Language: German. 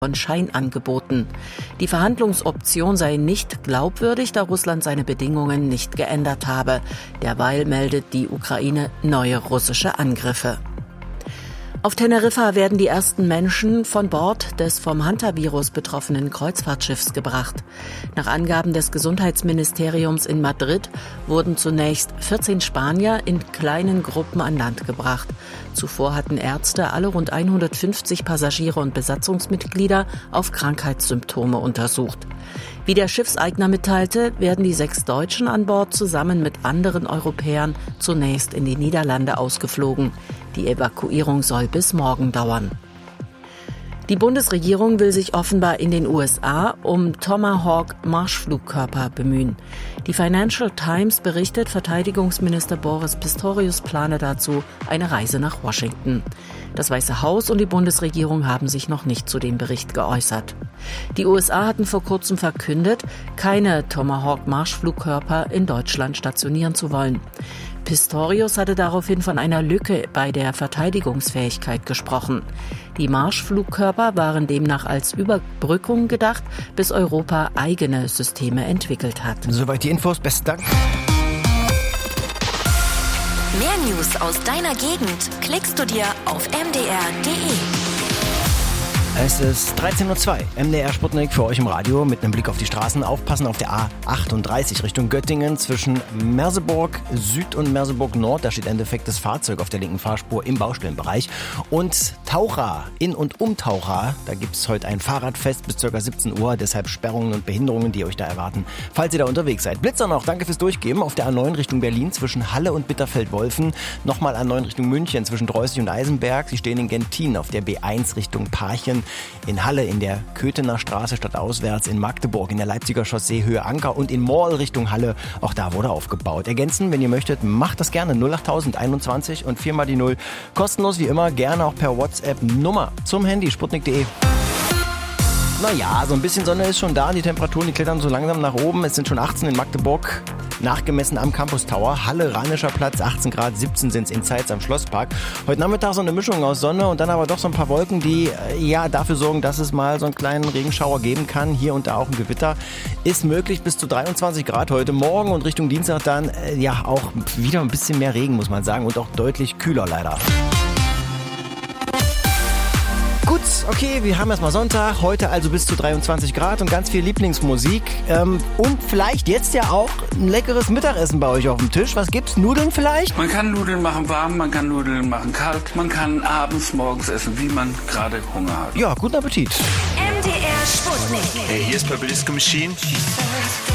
von Scheinangeboten. Die Verhandlungsoption sei nicht glaubwürdig, da Russland seine Bedingungen nicht geändert habe. Derweil meldet die Ukraine neue russische Angriffe. Auf Teneriffa werden die ersten Menschen von Bord des vom Hantavirus betroffenen Kreuzfahrtschiffs gebracht. Nach Angaben des Gesundheitsministeriums in Madrid wurden zunächst 14 Spanier in kleinen Gruppen an Land gebracht. Zuvor hatten Ärzte alle rund 150 Passagiere und Besatzungsmitglieder auf Krankheitssymptome untersucht. Wie der Schiffseigner mitteilte, werden die 6 Deutschen an Bord zusammen mit anderen Europäern zunächst in die Niederlande ausgeflogen. Die Evakuierung soll bis morgen dauern. Die Bundesregierung will sich offenbar in den USA um Tomahawk-Marschflugkörper bemühen. Die Financial Times berichtet, Verteidigungsminister Boris Pistorius plane dazu eine Reise nach Washington. Das Weiße Haus und die Bundesregierung haben sich noch nicht zu dem Bericht geäußert. Die USA hatten vor kurzem verkündet, keine Tomahawk-Marschflugkörper in Deutschland stationieren zu wollen. Pistorius hatte daraufhin von einer Lücke bei der Verteidigungsfähigkeit gesprochen. Die Marschflugkörper waren demnach als Überbrückung gedacht, bis Europa eigene Systeme entwickelt hat. Soweit die Infos. Besten Dank. Mehr News aus deiner Gegend klickst du dir auf mdr.de. Es ist 13:02 Uhr. MDR Sputnik für euch im Radio mit einem Blick auf die Straßen. Aufpassen auf der A38 Richtung Göttingen zwischen Merseburg Süd und Merseburg Nord. Da steht ein defektes Fahrzeug auf der linken Fahrspur im Baustellenbereich. Und Taucha, in und um Taucha, da gibt es heute ein Fahrradfest bis ca. 17 Uhr. Deshalb Sperrungen und Behinderungen, die euch da erwarten, falls ihr da unterwegs seid. Blitzer noch, danke fürs Durchgeben. Auf der A9 Richtung Berlin zwischen Halle und Bitterfeld-Wolfen. Nochmal A9 Richtung München zwischen Dreußig und Eisenberg. Sie stehen in Gentin auf der B1 Richtung Parchim. In Halle in der Köthener Straße stadtauswärts, in Magdeburg in der Leipziger Chaussee Höhe Anker und in Morl Richtung Halle. Auch da wurde aufgebaut. Ergänzen, wenn ihr möchtet, macht das gerne. 08000 21 und 4 mal die 0. Kostenlos wie immer, gerne auch per WhatsApp-Nummer zum Handy sputnik.de. Naja, so ein bisschen Sonne ist schon da. Die Temperaturen, die klettern so langsam nach oben. Es sind schon 18 in Magdeburg. Nachgemessen am Campus Tower. Halle, Rheinischer Platz, 18 Grad, 17 sind es in Zeitz am Schlosspark. Heute Nachmittag so eine Mischung aus Sonne und dann aber doch so ein paar Wolken, die dafür sorgen, dass es mal so einen kleinen Regenschauer geben kann. Hier und da auch ein Gewitter. Ist möglich bis zu 23 Grad heute Morgen und Richtung Dienstag dann auch wieder ein bisschen mehr Regen, muss man sagen. Und auch deutlich kühler leider. Gut, okay, wir haben erstmal Sonntag, heute also bis zu 23 Grad und ganz viel Lieblingsmusik und vielleicht jetzt ja auch ein leckeres Mittagessen bei euch auf dem Tisch. Was gibt's? Nudeln vielleicht? Man kann Nudeln machen warm, man kann Nudeln machen kalt, man kann abends, morgens essen, wie man gerade Hunger hat. Ja, guten Appetit. MDR Sputnik. Hey, hier ist Purple Disco Machine.